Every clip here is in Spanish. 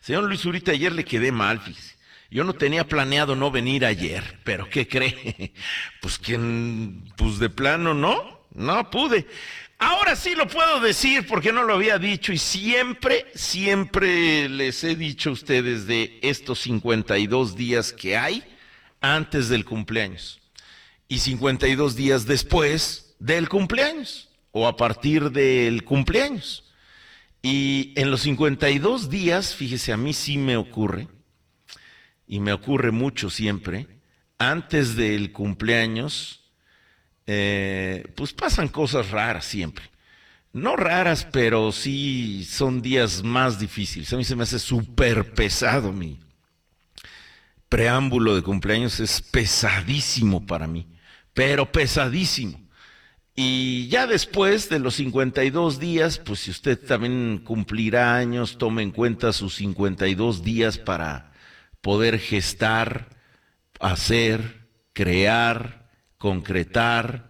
Señor Luis Zurita, ayer le quedé mal, fíjese. Yo no tenía planeado no venir ayer, pero ¿qué cree? Pues que, pues de plano no pude. Ahora sí lo puedo decir porque no lo había dicho y siempre les he dicho a ustedes de estos 52 días que hay antes del cumpleaños y 52 días después del cumpleaños o a partir del cumpleaños. Y en los 52 días, fíjese, a mí sí me ocurre, y me ocurre mucho siempre, antes del cumpleaños, pues pasan cosas raras siempre. No raras, pero sí son días más difíciles. A mí se me hace súper pesado mi preámbulo de cumpleaños, es pesadísimo para mí, pero pesadísimo. Y ya después de los 52 días, pues si usted también cumplirá años, tome en cuenta sus 52 días para poder gestar, hacer, crear, concretar,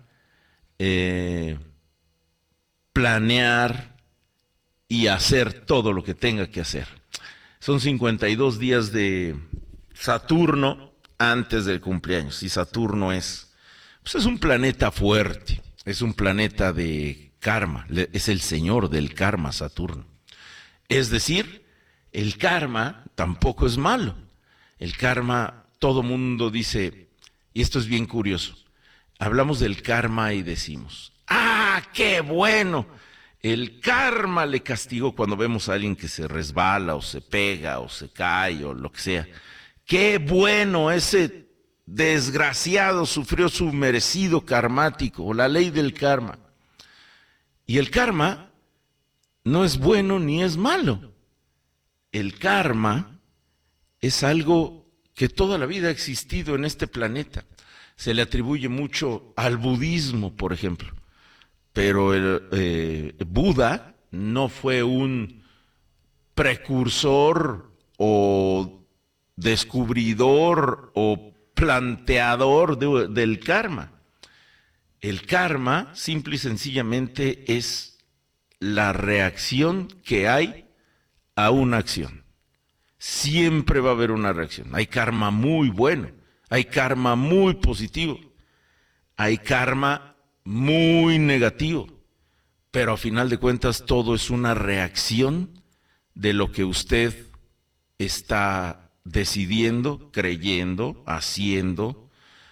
planear y hacer todo lo que tenga que hacer. Son 52 días de Saturno antes del cumpleaños. Y Saturno pues es un planeta fuerte. Es un planeta de karma, es el señor del karma, Saturno. Es decir, el karma tampoco es malo. El karma, todo mundo dice, y esto es bien curioso, hablamos del karma y decimos, ¡ah, qué bueno! El karma le castigó cuando vemos a alguien que se resbala o se pega o se cae o lo que sea. ¡Qué bueno! Ese desgraciado sufrió su merecido karmático, la ley del karma. Y el karma no es bueno ni es malo. El karma es algo que toda la vida ha existido en este planeta. Se le atribuye mucho al budismo, por ejemplo. Pero el Buda no fue un precursor o descubridor o planteador del karma. El karma, simple y sencillamente, es la reacción que hay a una acción. Siempre va a haber una reacción. Hay karma muy bueno, hay karma muy positivo, hay karma muy negativo, pero a final de cuentas todo es una reacción de lo que usted está decidiendo, creyendo, haciendo,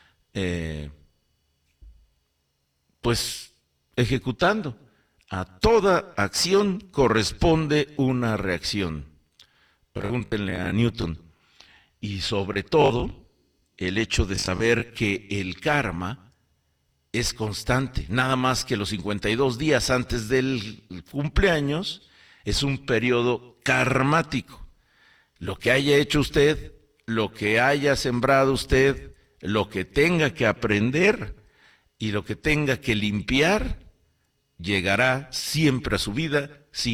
pues ejecutando. A toda acción corresponde una reacción. Pregúntenle a Newton. Y sobre todo, el hecho de saber que el karma es constante. Nada más que los 52 días antes del cumpleaños es un periodo karmático. Lo que haya hecho usted, lo que haya sembrado usted, lo que tenga que aprender y lo que tenga que limpiar, llegará siempre a su vida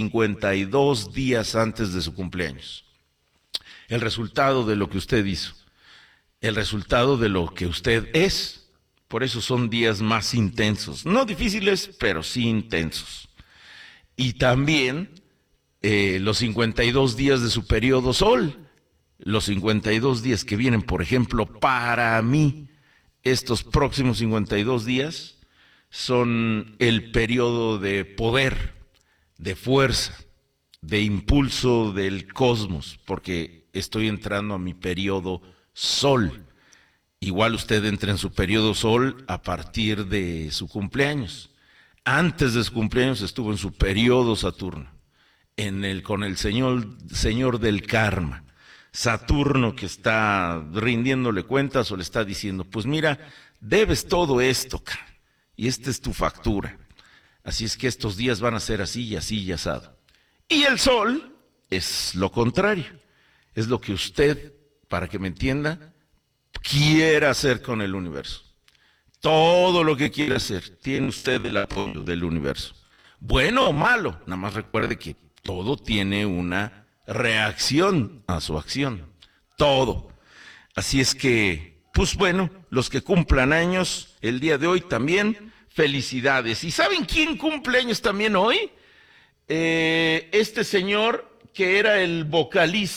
52 días antes de su cumpleaños. El resultado de lo que usted hizo, el resultado de lo que usted es. Por eso son días más intensos, no difíciles, pero sí intensos. Y también los 52 días de su periodo sol, los 52 días que vienen, por ejemplo, para mí, estos próximos 52 días son el periodo de poder, de fuerza, de impulso del cosmos, porque estoy entrando a mi periodo sol. Igual usted entra en su periodo sol a partir de su cumpleaños. Antes de su cumpleaños estuvo en su periodo Saturno, con el señor del karma. Saturno que está rindiéndole cuentas o le está diciendo, pues mira, debes todo esto, y esta es tu factura. Así es que estos días van a ser así y así y asado. Y el sol es lo contrario. Es lo que usted, para que me entienda, quiera hacer con el universo. Todo lo que quiera hacer, tiene usted el apoyo del universo. Bueno o malo, nada más recuerde que todo tiene una reacción a su acción. Todo. Así es que, pues bueno, los que cumplan años el día de hoy también, felicidades. ¿Y saben quién cumple años también hoy? Este señor que era el vocalista